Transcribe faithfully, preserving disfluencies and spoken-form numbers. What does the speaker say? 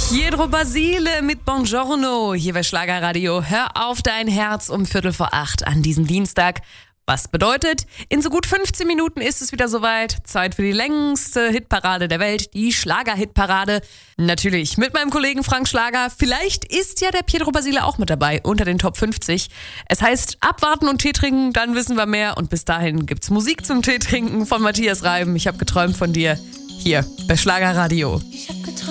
Pietro Basile mit Buongiorno hier bei Schlagerradio. Hör auf dein Herz um Viertel vor acht an diesem Dienstag. Was bedeutet, in so gut fünfzehn Minuten ist es wieder soweit. Zeit für die längste Hitparade der Welt, die Schlager-Hitparade. Natürlich mit meinem Kollegen Frank Schlager. Vielleicht ist ja der Pietro Basile auch mit dabei unter den Top fünfzig. Es heißt abwarten und Tee trinken, dann wissen wir mehr. Und bis dahin gibt's Musik zum Tee trinken von Matthias Reim. Ich habe geträumt von dir hier bei Schlagerradio. Ich